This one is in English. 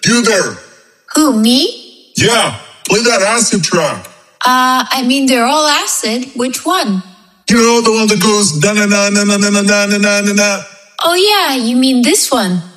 You there? Who, me? Yeah, play that acid track. I mean, they're all acid. Which one? You know, the one that goes na na na na na na na na na na. Oh yeah, you mean this one.